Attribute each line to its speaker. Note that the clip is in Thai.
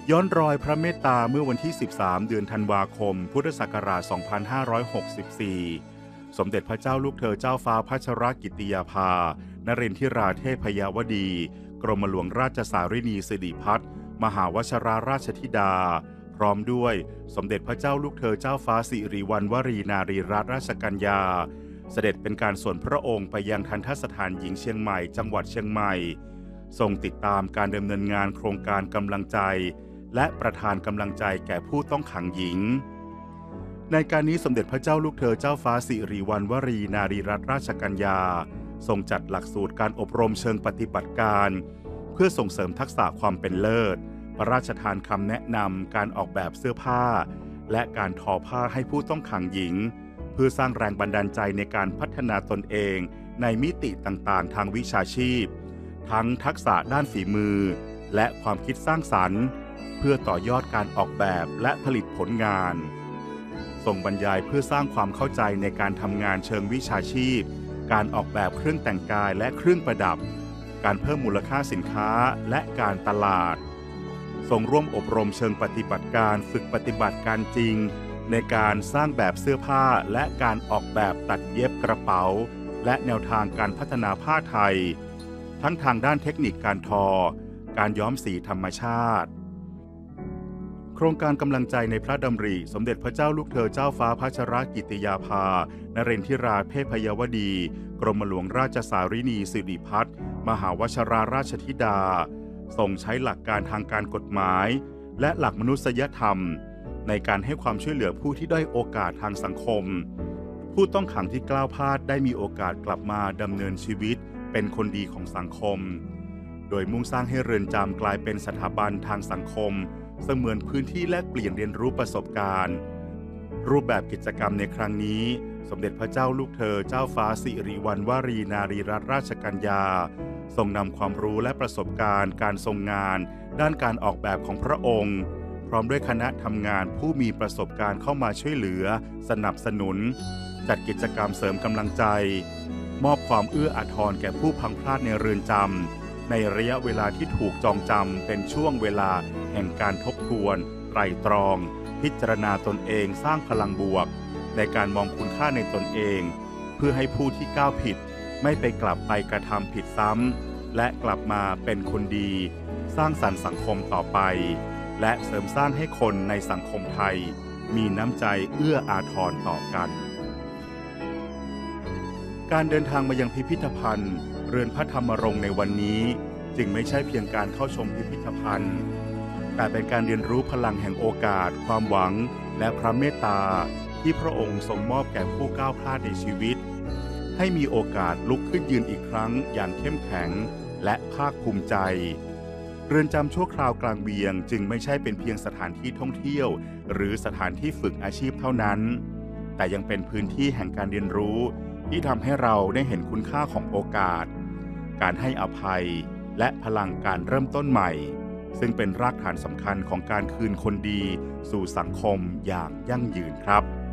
Speaker 1: ย้อนรอยพระเมตตาเมื่อวันที่ 13 เดือนธันวาคม พุทธศักราช 2564 สมเด็จพระเจ้าลูกเธอเจ้าฟ้าพัชรกิติยาภานเรนทิราเทพยวดี กรมหลวงราชสารินีสิริพัฒน์มหาวชราราชธิดา พร้อมด้วยสมเด็จพระเจ้าลูกเธอเจ้าฟ้าสิริวัณวรีนารีรัตนราชกัญญาเสด็จเป็นการส่วนพระองค์ไปยังทัณฑสถานหญิงเชียงใหม่จังหวัดเชียงใหม่ทรงติดตามการดำเนินงานโครงการกำลังใจและประทานกำลังใจแก่ผู้ต้องขังหญิงในการนี้สมเด็จพระเจ้าลูกเธอเจ้าฟ้าสิริวัณวรีนารีรัตนราชกัญญาทรงจัดหลักสูตรการอบรมเชิงปฏิบัติการเพื่อส่งเสริมทักษะความเป็นเลิศพระราชทานคำแนะนำการออกแบบเสื้อผ้าและการทอผ้าให้ผู้ต้องขังหญิงเพื่อสร้างแรงบันดาลใจในการพัฒนาตนเองในมิติต่างๆทางวิชาชีพทั้งทักษะด้านฝีมือและความคิดสร้างสรรค์เพื่อต่อยอดการออกแบบและผลิตผลงานทรงบรรยายเพื่อสร้างความเข้าใจในการทำงานเชิงวิชาชีพการออกแบบเครื่องแต่งกายและเครื่องประดับการเพิ่มมูลค่าสินค้าและการตลาดทรงร่วมอบรมเชิงปฏิบัติการฝึกปฏิบัติการจริงในการสร้างแบบเสื้อผ้าและการออกแบบตัดเย็บกระเป๋าและแนวทางการพัฒนาผ้าไทยทั้งทางด้านเทคนิคการทอการย้อมสีธรรมชาติโครงการกำลังใจในพระดำริสมเด็จพระเจ้าลูกเธอเจ้าฟ้าพัชรกิติยาภานเรนทิราเทพยวดีกรมหลวงราชสารินีสิริพัฒน์มหาวชราราชธิดาทรงใช้หลักการทางการกฎหมายและหลักมนุษยธรรมในการให้ความช่วยเหลือผู้ที่ด้อยโอกาสทางสังคมผู้ต้องขังที่กล้าวพลาดได้มีโอกาสกลับมาดำเนินชีวิตเป็นคนดีของสังคมโดยมุ่งสร้างให้เรือนจำกลายเป็นสถาบันทางสังคมเสมือนพื้นที่แลกเปลี่ยนเรียนรู้ประสบการณ์รูปแบบกิจกรรมในครั้งนี้สมเด็จพระเจ้าลูกเธอเจ้าฟ้าสิริวัณวรีนารีรัตนราชกัญญาทรงนำความรู้และประสบการณ์การทรงงานด้านการออกแบบของพระองค์พร้อมด้วยคณะทำงานผู้มีประสบการณ์เข้ามาช่วยเหลือสนับสนุนจัดกิจกรรมเสริมกำลังใจมอบความเอื้ออาทรแก่ผู้พังพลาดในเรือนจำในระยะเวลาที่ถูกจองจำเป็นช่วงเวลาแห่งการทบทวนไตร่ตรองพิจารณาตนเองสร้างพลังบวกในการมองคุณค่าในตนเองเพื่อให้ผู้ที่ก้าวผิดไม่ไปกลับไปกระทำผิดซ้ำและกลับมาเป็นคนดีสร้างสรรค์สังคมต่อไปและเสริมสร้างให้คนในสังคมไทยมีน้ำใจเอื้ออาทรต่อกันการเดินทางมายังพิพิธภัณฑ์เรือนพระธรรมรงค์ในวันนี้จึงไม่ใช่เพียงการเข้าชมพิพิธภัณฑ์แต่เป็นการเรียนรู้พลังแห่งโอกาสความหวังและพระเมตตาที่พระองค์ทรงมอบแก่ผู้ก้าวพลาดในชีวิตให้มีโอกาสลุกขึ้นยืนอีกครั้งอย่างเข้มแข็งและภาคภูมิใจเรือนจำชั่วคราวกลางเวียงจึงไม่ใช่เป็นเพียงสถานที่ท่องเที่ยวหรือสถานที่ฝึกอาชีพเท่านั้นแต่ยังเป็นพื้นที่แห่งการเรียนรู้ที่ทำให้เราได้เห็นคุณค่าของโอกาสการให้อภัยและพลังการเริ่มต้นใหม่ซึ่งเป็นรากฐานสำคัญของการคืนคนดีสู่สังคมอย่างยั่งยืนครับ